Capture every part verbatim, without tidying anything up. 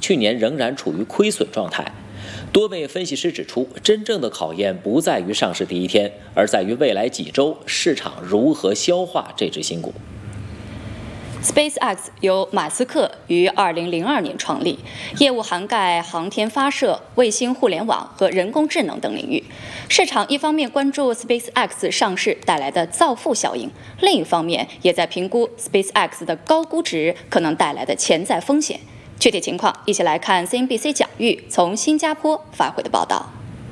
去年仍然处于亏损状态。多位分析师指出，真正的考验不在于上市第一天，而在于未来几周市场如何消化这只新股。 SpaceX 由马斯克于二零零二年创立，业务涵盖航天发射、卫星互联网和人工智能等领域。市场一方面关注 SpaceX 上市带来的造富效应，另一方面也在评估 SpaceX 的高估值可能带来的潜在风险。具体情况，一起来看 C N B C 蒋玉从新加坡发回的报道。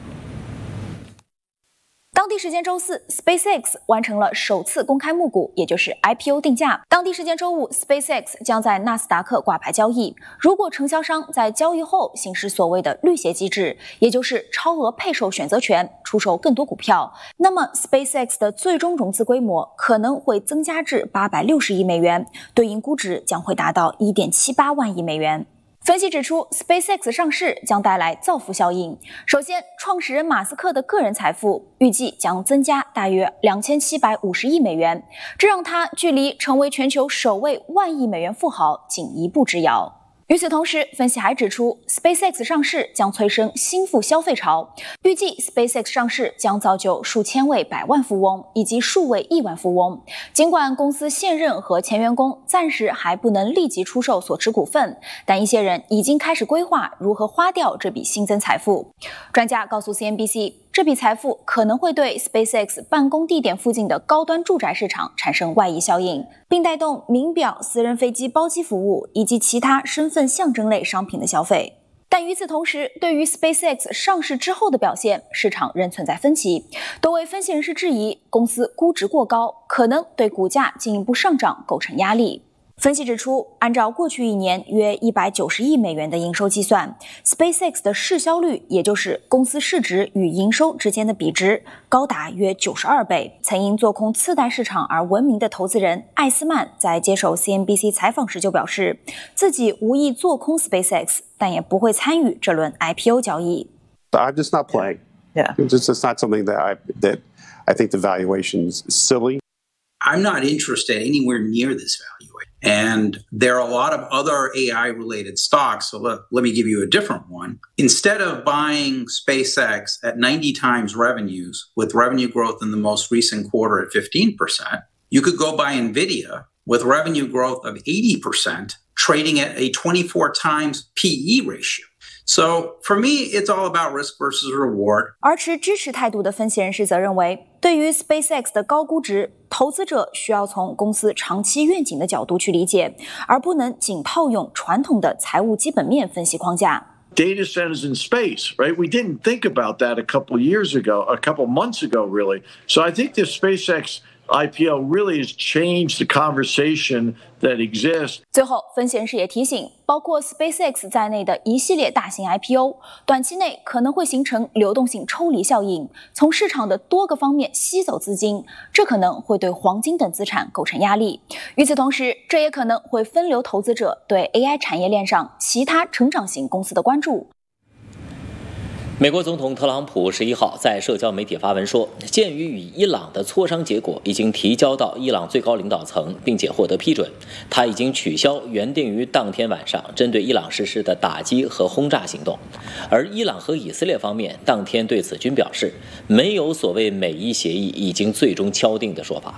当地时间周四 ，SpaceX 完成了首次公开募股，也就是 I P O 定价。当地时间周五 ，SpaceX 将在纳斯达克挂牌交易。如果承销商在交易后行使所谓的绿鞋机制，也就是超额配售选择权，出售更多股票，那么 SpaceX 的最终融资规模可能会增加至八百六十亿美元，对应估值将会达到 一点七八万亿美元。分析指出 ，SpaceX 上市将带来造富效应。首先，创始人马斯克的个人财富预计将增加大约两千七百五十亿美元，这让他距离成为全球首位万亿美元富豪仅一步之遥。与此同时，分析还指出 ，SpaceX 上市将催生新富消费潮。预计 SpaceX 上市将造就数千位百万富翁以及数位亿万富翁。尽管公司现任和前员工暂时还不能立即出售所持股份，但一些人已经开始规划如何花掉这笔新增财富。专家告诉 C N B C， 这笔财富可能会对 SpaceX 办公地点附近的高端住宅市场产生外溢效应，并带动名表、私人飞机包机服务以及其他身份象征类商品的消费。但与此同时，对于 SpaceX 上市之后的表现，市场仍存在分歧。多位分析人士质疑，公司估值过高，可能对股价进一步上涨构成压力。分析指出，按照过去一年约一百九十亿美元的营收计算， SpaceX 的市销率，也就是公司市值与营收之间的比值，高达约九十二倍。曾因做空次贷市场而闻名的投资人艾斯曼在接受 C N B C 采访时就表示，自己无意做空 SpaceX， 但也不会参与这轮 I P O 交易。 I'm just not playing. Yeah. It's just not something that I, that I think the valuation's silly. I'm not interested anywhere near this valuation. And there are a lot of other A I-related stocks, so let, let me give you a different one. Instead of buying SpaceX at ninety times revenues, with revenue growth in the most recent quarter at fifteen percent, you could go buy NVIDIA with revenue growth of eighty percent, trading at a twenty-four times P E ratio. So for me, it's all about risk versus reward. 而持支持态度的分析人士则认为，对于 SpaceX 的高估值，投资者需要从公司长期愿景的角度去理解，而不能仅套用传统的财务基本面分析框架。 Data centers in space, right? We didn't think about that a couple of years ago, a couple of months ago, really. So I think the SpaceX I P O really has changed the conversation that exists. 最后，分析人士也提醒，包括 SpaceX 在内的一系列大型 I P O， 短期内可能会形成流动性抽离效应，从市场的多个方面吸走资金，这可能会对黄金等资产构成压力。与此同时，这也可能会分流投资者对 A I 产业链上其他成长型公司的关注。 美国总统特朗普十一号在社交媒体发文说，鉴于与伊朗的磋商结果已经提交到伊朗最高领导层，并且获得批准，他已经取消原定于当天晚上针对伊朗实施的打击和轰炸行动。而伊朗和以色列方面当天对此均表示，没有所谓美伊协议已经最终敲定的说法。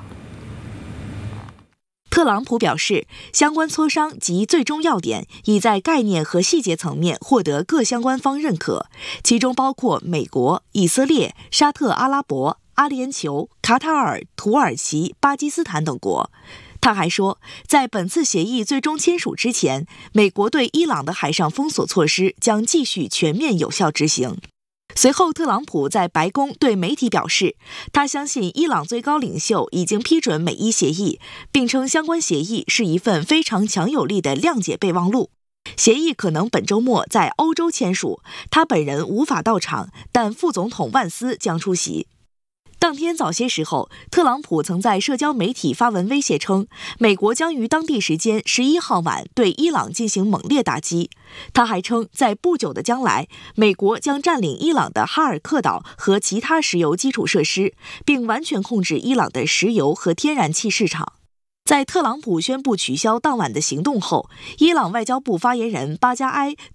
特朗普表示，相关磋商及最终要点已在概念和细节层面获得各相关方认可，其中包括美国、以色列、沙特阿拉伯、阿联酋、卡塔尔、土耳其、巴基斯坦等国。他还说，在本次协议最终签署之前，美国对伊朗的海上封锁措施将继续全面有效执行。随后，特朗普在白宫对媒体表示，他相信伊朗最高领袖已经批准美伊协议，并称相关协议是一份非常强有力的谅解备忘录。协议可能本周末在欧洲签署，他本人无法到场，但副总统万斯将出席。当天早些时候，特朗普曾在社交媒体发文威胁称，美国将于当地时间十一号晚对伊朗进行猛烈打击。他还称，在不久的将来，美国将占领伊朗的哈尔克岛和其他石油基础设施，并完全控制伊朗的石油和天然气市场。在特朗普宣布取消当晚的行动后，伊朗外交部发言人巴加埃